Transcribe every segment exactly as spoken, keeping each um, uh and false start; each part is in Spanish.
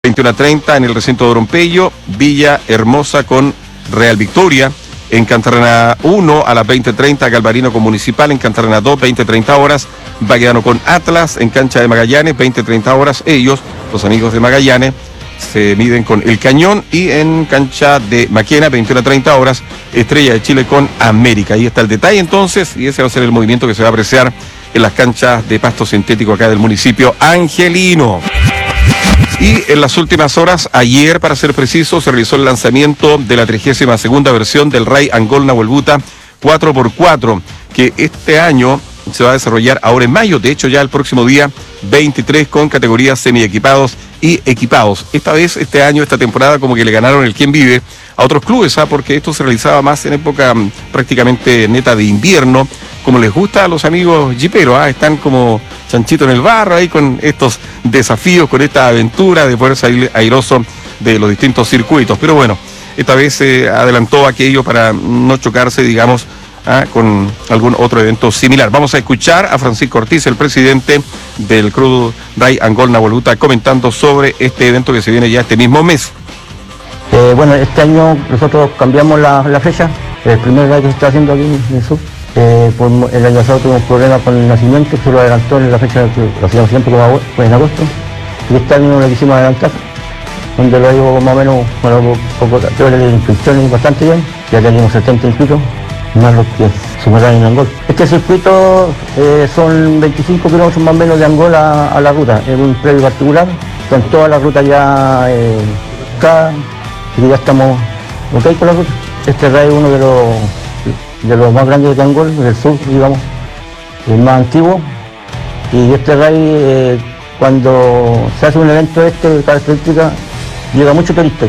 veintiuno treinta en el recinto de Orompeyo, Villa Hermosa con Real Victoria. En Cantarrena uno a las veinte treinta, Galvarino con Municipal. En Cantarrena dos, veinte treinta horas, Baquedano con Atlas. En cancha de Magallanes, veinte treinta horas, ellos, los amigos de Magallanes, se miden con El Cañón. Y en cancha de Maquena, veintiuno treinta horas, Estrella de Chile con América. Ahí está el detalle entonces, y ese va a ser el movimiento que se va a apreciar en las canchas de pasto sintético acá del municipio angelino. Y en las últimas horas, ayer para ser preciso, se realizó el lanzamiento de la trigésima segunda versión del Ray Angol Nahuelbuta cuatro por cuatro, que este año se va a desarrollar ahora en mayo, de hecho ya el próximo día veintitrés, con categorías semiequipados y equipados. Esta vez, este año, esta temporada, como que le ganaron el Quién Vive a otros clubes, ¿ah? Porque esto se realizaba más en época m, prácticamente neta de invierno, como les gusta a los amigos jiperos, ¿ah? Están como chanchito en el barro ahí con estos desafíos, con esta aventura de poder salir airoso de los distintos circuitos. Pero bueno, esta vez se eh, adelantó aquello para no chocarse, digamos, ¿ah? con algún otro evento similar. Vamos a escuchar a Francisco Ortiz, el presidente del Club Ray Angol Nahuelbuta, comentando sobre este evento que se viene ya este mismo mes. Eh, bueno, este año nosotros cambiamos la, la fecha, el primer Ray que se está haciendo aquí en el sur. Eh, por, el año pasado tuvimos problemas con el nacimiento, se lo adelantó en la fecha que lo hacíamos siempre como pues en agosto, y este año lo quisimos adelantar, donde lo digo más o menos, bueno, poco, creo que las inscripciones bastante bien, ya tenemos setenta inscritos, más los que sumarán en Angol. Este circuito eh, son veinticinco kilómetros más o menos de Angol a, a la ruta, es un predio particular, con toda la ruta ya eh, cada, y ya estamos ok con la ruta. Este Ray es uno de los de los más grandes de Angol, del sur, digamos, el más antiguo, y este Ray, eh, cuando se hace un evento de este característica, llega mucho turista.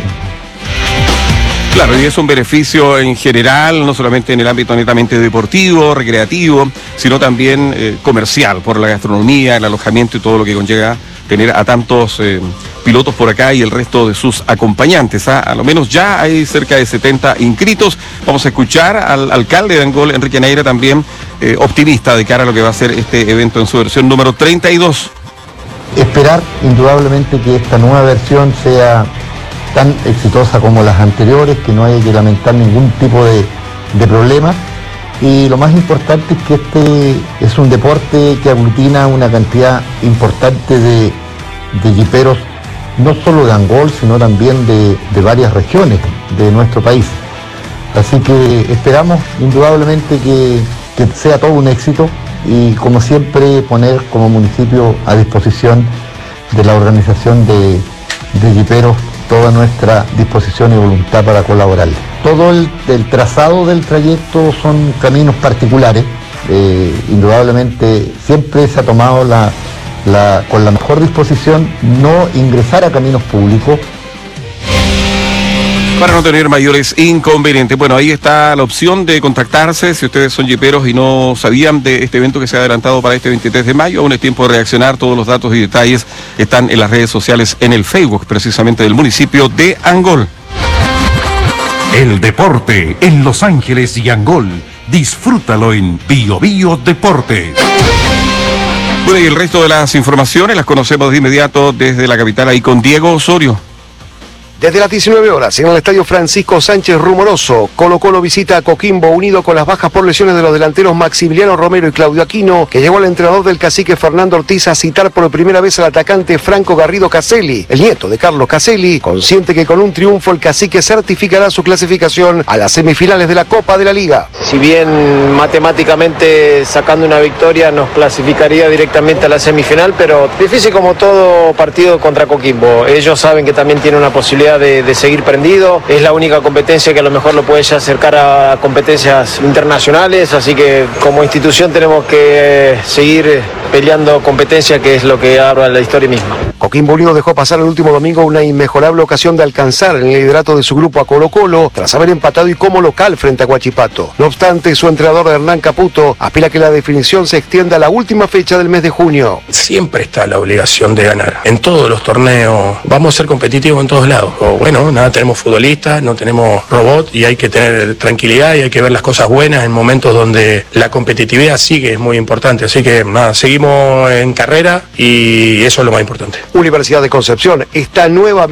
Claro, y es un beneficio en general, no solamente en el ámbito netamente deportivo, recreativo, sino también eh, comercial, por la gastronomía, el alojamiento y todo lo que conlleva tener a tantos eh, pilotos por acá y el resto de sus acompañantes. ¿ah? A lo menos ya hay cerca de setenta inscritos. Vamos a escuchar al alcalde de Angol, Enrique Neira, también eh, optimista de cara a lo que va a ser este evento en su versión número treinta y dos. Esperar indudablemente que esta nueva versión sea tan exitosa como las anteriores, que no haya que lamentar ningún tipo de, de problema. Y lo más importante es que este es un deporte que aglutina una cantidad importante de, de jiperos, no solo de Angol, sino también de, de varias regiones de nuestro país. Así que esperamos indudablemente que, que sea todo un éxito y, como siempre, poner como municipio a disposición de la organización de, de jiperos toda nuestra disposición y voluntad para colaborar. Todo el, el trazado del trayecto son caminos particulares, eh, indudablemente siempre se ha tomado la, la, con la mejor disposición no ingresar a caminos públicos, para no tener mayores inconvenientes. Bueno, ahí está la opción de contactarse si ustedes son jiperos y no sabían de este evento que se ha adelantado para este veintitrés de mayo. Aún es tiempo de reaccionar. Todos los datos y detalles están en las redes sociales, en el Facebook precisamente del municipio de Angol. El deporte en Los Ángeles y Angol. Disfrútalo en Bio Bio Deporte. Bueno, y el resto de las informaciones las conocemos de inmediato desde la capital, ahí con Diego Osorio. Desde las diecinueve horas, en el estadio Francisco Sánchez Rumoroso, Colo Colo visita a Coquimbo, unido con las bajas por lesiones de los delanteros Maximiliano Romero y Claudio Aquino, que llegó al entrenador del cacique Fernando Ortiz a citar por primera vez al atacante Franco Garrido Caselli, el nieto de Carlos Caselli, consciente que con un triunfo el cacique certificará su clasificación a las semifinales de la Copa de la Liga. Si bien matemáticamente sacando una victoria nos clasificaría directamente a la semifinal, pero difícil como todo partido contra Coquimbo. Ellos saben que también tienen una posibilidad De, de seguir prendido, es la única competencia que a lo mejor lo puede ya acercar a competencias internacionales, así que como institución tenemos que seguir peleando competencia, que es lo que habla la historia misma. Coquimbo Unido dejó pasar el último domingo una inmejorable ocasión de alcanzar el liderato de su grupo a Colo Colo, tras haber empatado y como local frente a Huachipato. No obstante, su entrenador Hernán Caputo aspira a que la definición se extienda a la última fecha del mes de junio. Siempre está la obligación de ganar. En todos los torneos vamos a ser competitivos en todos lados. O bueno, nada, tenemos futbolistas, no tenemos robots y hay que tener tranquilidad y hay que ver las cosas buenas en momentos donde la competitividad sigue, es muy importante. Así que nada, seguimos último en carrera y eso es lo más importante. Universidad de Concepción está nueva